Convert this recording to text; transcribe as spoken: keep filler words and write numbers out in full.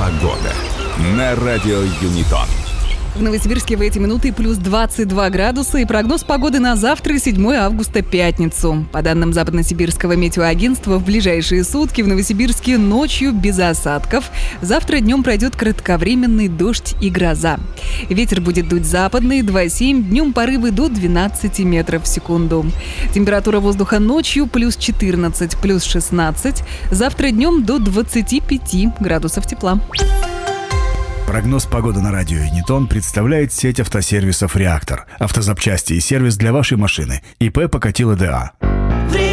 Погода на радио Юнитон. В Новосибирске в эти минуты плюс двадцать два градуса и прогноз погоды на завтра, седьмое августа, пятницу. По данным Западно-Сибирского метеоагентства, в ближайшие сутки в Новосибирске ночью без осадков. Завтра днем пройдет кратковременный дождь и гроза. Ветер будет дуть западный, два семь, днем порывы до двенадцати метров в секунду. Температура воздуха ночью плюс четырнадцать, плюс шестнадцать. Завтра днем до двадцати пяти градусов тепла. Прогноз погоды на радио Юнитон представляет сеть автосервисов «Реактор». Автозапчасти и сервис для вашей машины. ИП Покатило ДА.